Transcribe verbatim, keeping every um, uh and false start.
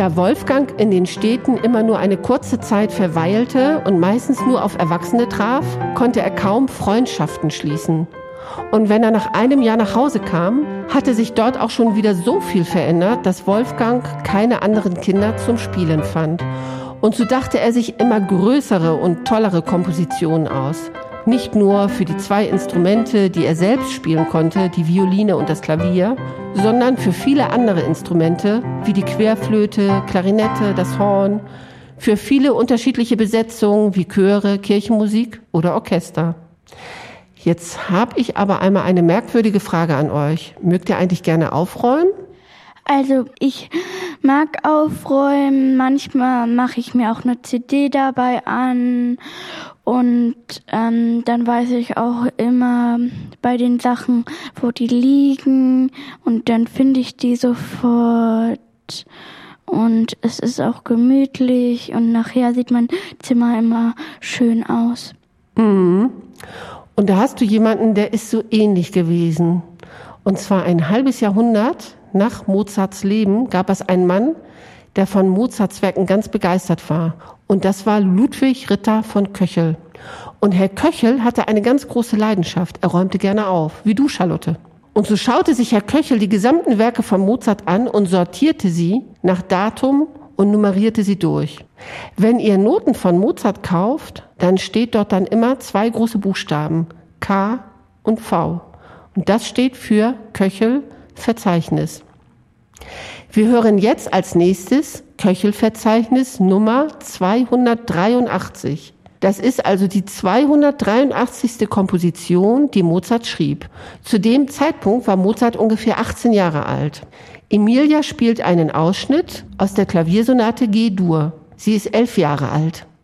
Da Wolfgang in den Städten immer nur eine kurze Zeit verweilte und meistens nur auf Erwachsene traf, konnte er kaum Freundschaften schließen. Und wenn er nach einem Jahr nach Hause kam, hatte sich dort auch schon wieder so viel verändert, dass Wolfgang keine anderen Kinder zum Spielen fand. Und so dachte er sich immer größere und tollere Kompositionen aus. Nicht nur für die zwei Instrumente, die er selbst spielen konnte, die Violine und das Klavier, sondern für viele andere Instrumente, wie die Querflöte, Klarinette, das Horn, für viele unterschiedliche Besetzungen wie Chöre, Kirchenmusik oder Orchester. Jetzt habe ich aber einmal eine merkwürdige Frage an euch. Mögt ihr eigentlich gerne aufräumen? Also ich mag aufräumen, manchmal mache ich mir auch eine C D dabei an und ähm, dann weiß ich auch immer bei den Sachen, wo die liegen und dann finde ich die sofort und es ist auch gemütlich und nachher sieht mein Zimmer immer schön aus. Mhm. Und da hast du jemanden, der ist so ähnlich gewesen. Und zwar ein halbes Jahrhundert nach Mozarts Leben gab es einen Mann, der von Mozarts Werken ganz begeistert war. Und das war Ludwig Ritter von Köchel. Und Herr Köchel hatte eine ganz große Leidenschaft. Er räumte gerne auf, wie du, Charlotte. Und so schaute sich Herr Köchel die gesamten Werke von Mozart an und sortierte sie nach Datum und nummerierte sie durch. Wenn ihr Noten von Mozart kauft, dann steht dort dann immer zwei große Buchstaben, K und V. Und das steht für Köchel Verzeichnis. Wir hören jetzt als nächstes Köchel-Verzeichnis Nummer zweihundertdreiundachtzig. Das ist also die zweihundertdreiundachtzigste Komposition, die Mozart schrieb. Zu dem Zeitpunkt war Mozart ungefähr achtzehn Jahre alt. Emilia spielt einen Ausschnitt aus der Klaviersonate G-Dur. Sie ist elf Jahre alt.